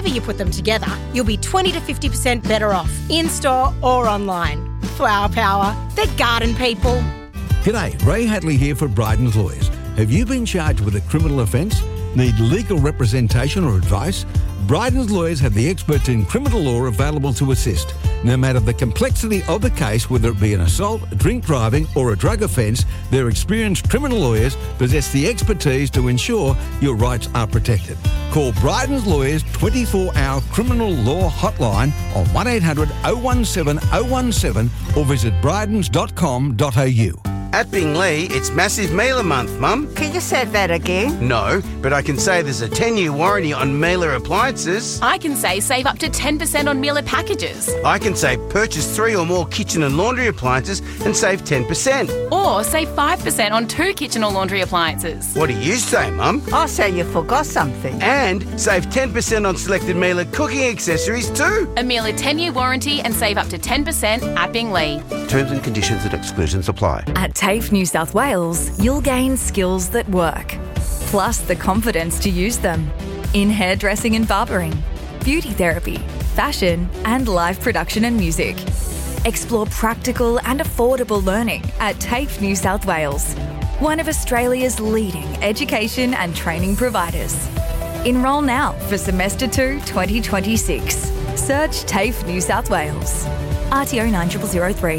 however you put them together, you'll be 20 to 50% better off, in-store or online. Flower Power, the garden people. G'day, Ray Hadley here for Bryden's Lawyers. Have you been charged with a criminal offence? Need legal representation or advice? Bryden's Lawyers have the experts in criminal law available to assist. No matter the complexity of the case, whether it be an assault, drink driving or a drug offence, their experienced criminal lawyers possess the expertise to ensure your rights are protected. Call Bryden's Lawyers 24-hour criminal law hotline on 1800 017 017 or visit brydens.com.au. At Binglee, it's Massive Mailer Month, Mum. Can you say that again? No, but I can say there's a 10-year warranty on Mailer appliances. I can say save up to 10% on Mailer packages. I can say purchase 3 or more kitchen and laundry appliances and save 10%. Or save 5% on 2 kitchen or laundry appliances. What do you say, Mum? I say you forgot something. And save 10% on selected Mailer cooking accessories too. A Mailer 10-year warranty and save up to 10% at Binglee. Terms and conditions and exclusions apply. At TAFE New South Wales, you'll gain skills that work, plus the confidence to use them in hairdressing and barbering, beauty therapy, fashion, and live production and music. Explore practical and affordable learning at TAFE New South Wales, one of Australia's leading education and training providers. Enrol now for Semester 2 2026. Search TAFE New South Wales. RTO 9003.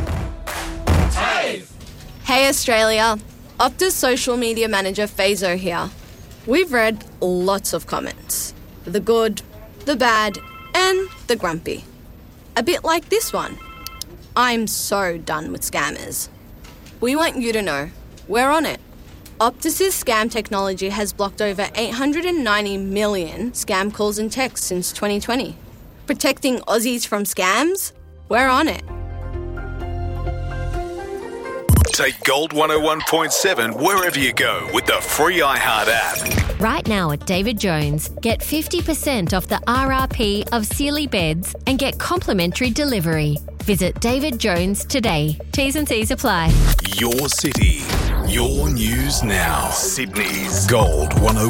Hey Australia, Optus social media manager Fazo here. We've read lots of comments. The good, the bad, and the grumpy. A bit like this one. I'm so done with scammers. We want you to know, we're on it. Optus's scam technology has blocked over 890 million scam calls and texts since 2020. Protecting Aussies from scams? We're on it. Take Gold 101.7 wherever you go with the free iHeart app. Right now at David Jones, get 50% off the RRP of Sealy beds and get complimentary delivery. Visit David Jones today. T's and C's apply. Your city, your news now. Sydney's Gold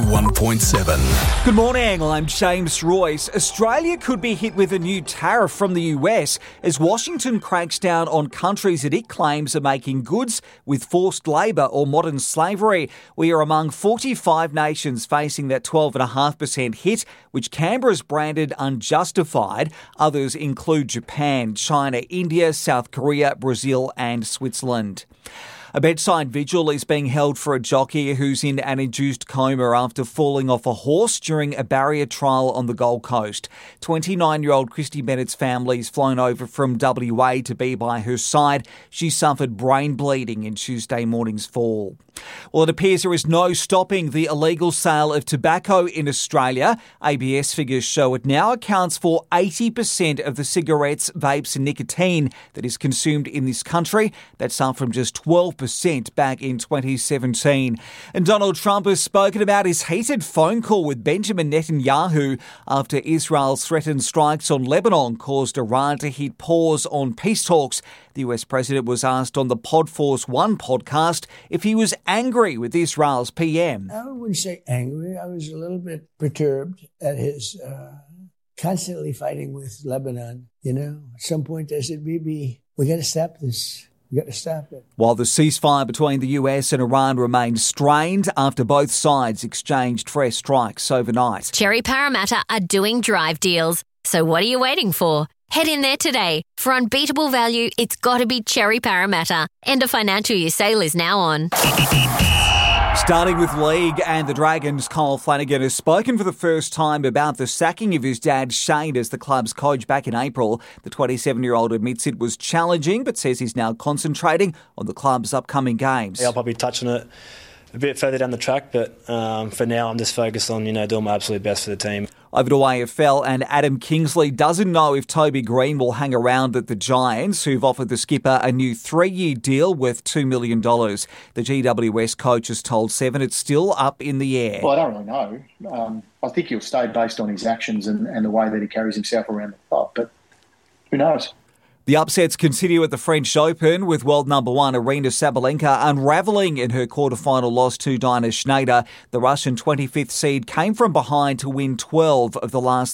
101.7. Good morning, I'm James Royce. Australia could be hit with a new tariff from the US as Washington cracks down on countries that it claims are making goods with forced labour or modern slavery. We are among 45 nations facing that 12.5% hit, which Canberra's branded unjustified. Others include Japan, China, India, South Korea, Brazil and Switzerland. A bedside vigil is being held for a jockey who's in an induced coma after falling off a horse during a barrier trial on the Gold Coast. 29-year-old Christy Bennett's family is flown over from WA to be by her side. She suffered brain bleeding in Tuesday morning's fall. Well, it appears there is no stopping the illegal sale of tobacco in Australia. ABS figures show it now accounts for 80% of the cigarettes, vapes and nicotine that is consumed in this country. That's up from just 12% back in 2017. And Donald Trump has spoken about his heated phone call with Benjamin Netanyahu after Israel's threatened strikes on Lebanon caused Iran to hit pause on peace talks. The US president was asked on the Podforce One podcast if he was angry with Israel's PM. I wouldn't say angry. I was a little bit perturbed at his constantly fighting with Lebanon. You know, at some point I said, Bibi, we got to stop this. We got to stop it. While the ceasefire between the US and Iran remained strained after both sides exchanged fresh strikes overnight. Cherry Parramatta are doing drive deals. So what are you waiting for? Head in there today. For unbeatable value, it's got to be Cherry Parramatta. End of financial year sale is now on. Starting with League and the Dragons, Kyle Flanagan has spoken for the first time about the sacking of his dad Shane as the club's coach back in April. The 27-year-old admits it was challenging but says he's now concentrating on the club's upcoming games. Yeah, I'll probably touch on it a bit further down the track, but for now I'm just focused on doing my absolute best for the team. Over to AFL, and Adam Kingsley doesn't know if Toby Green will hang around at the Giants, who've offered the skipper a new 3-year deal worth $2 million. The GWS coach has told Seven it's still up in the air. Well, I don't really know. I think he'll stay based on his actions and the way that he carries himself around the club, but who knows? The upsets continue at the French Open, with world number 1 Aryna Sabalenka unravelling in her quarter-final loss to Dinah Schneider. The Russian 25th seed came from behind to win 12 of the last